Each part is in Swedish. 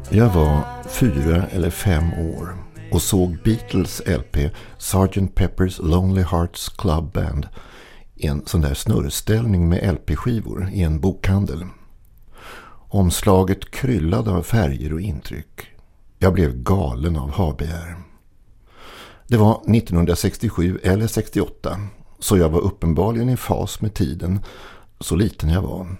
Jag var 4 eller 5 år och såg Beatles LP Sgt. Pepper's Lonely Hearts Club Band i en sån där snurrställning med LP-skivor i en bokhandel. Omslaget kryllade av färger och intryck. Jag blev galen av habegär. Det var 1967 eller 68, så jag var uppenbarligen i fas med tiden, så liten jag var.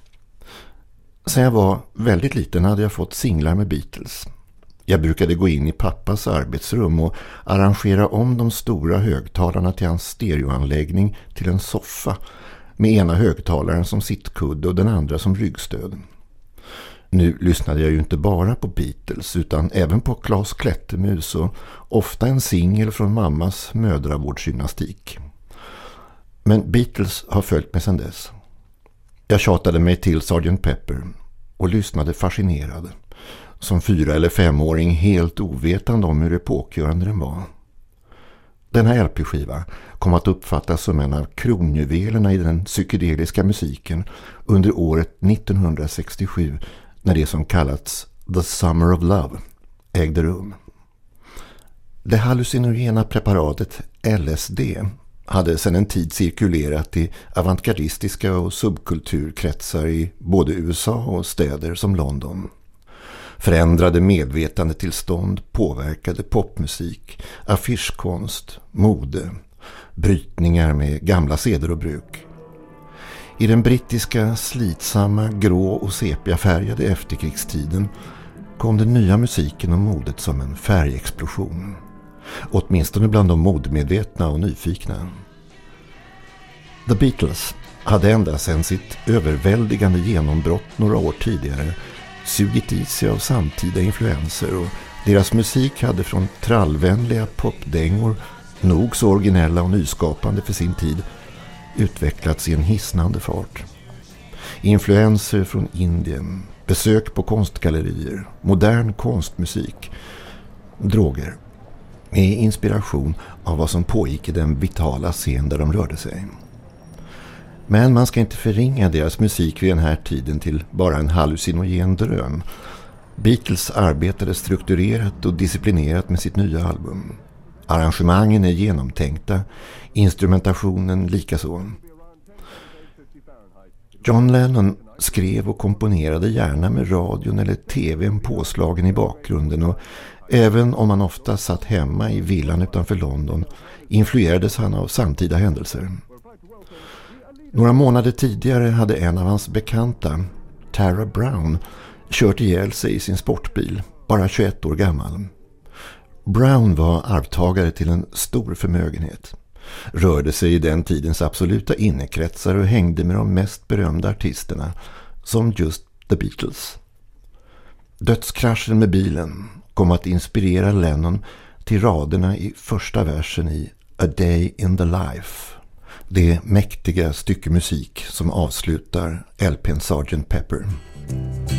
Sen jag var väldigt liten hade jag fått singlar med Beatles. Jag brukade gå in i pappas arbetsrum och arrangera om de stora högtalarna till hans stereoanläggning till en soffa med ena högtalaren som sittkudde och den andra som ryggstöd. Nu lyssnade jag ju inte bara på Beatles utan även på Claes Klättermus och ofta en singel från mammas mödravårdsgymnastik. Men Beatles har följt mig sedan dess. Jag tjatade mig till Sgt. Pepper och lyssnade fascinerad. Som 4- eller 5-åring helt ovetande om hur epokgörande den var. Denna LP-skiva kom att uppfattas som en av kronjuvelerna i den psykedeliska musiken under året 1967 när det som kallats The Summer of Love ägde rum. Det hallucinogena preparatet LSD hade sedan en tid cirkulerat i avantgardistiska och subkulturkretsar i både USA och städer som London. Förändrade medvetandetillstånd påverkade popmusik, affischkonst, mode, brytningar med gamla seder och bruk. I den brittiska slitsamma, grå och sepiafärgade efterkrigstiden kom den nya musiken och modet som en färgexplosion. Åtminstone bland de modemedvetna och nyfikna. The Beatles hade ända sedan sitt överväldigande genombrott några år tidigare sugit i sig av samtida influenser och deras musik hade från trallvänliga popdängor, nog så originella och nyskapande för sin tid, utvecklats i en hisnande fart. Influenser från Indien, besök på konstgallerier, modern konstmusik, droger, med inspiration av vad som pågick i den vitala scen där de rörde sig. Men man ska inte förringa deras musik vid den här tiden till bara en hallucinogen dröm. Beatles arbetade strukturerat och disciplinerat med sitt nya album. Arrangemangen är genomtänkta, instrumentationen likaså. John Lennon skrev och komponerade gärna med radion eller tvn påslagen i bakgrunden och även om han ofta satt hemma i villan utanför London influerades han av samtida händelser. Några månader tidigare hade en av hans bekanta, Tara Brown, kört ihjäl sig i sin sportbil, bara 21 år gammal. Brown var arvtagare till en stor förmögenhet, rörde sig i den tidens absoluta innekretsar och hängde med de mest berömda artisterna, som just The Beatles. Dödskraschen med bilen kom att inspirera Lennon till raderna i första versen i A Day in the Life, det mäktiga stycke musik som avslutar LP:n Sgt. Pepper.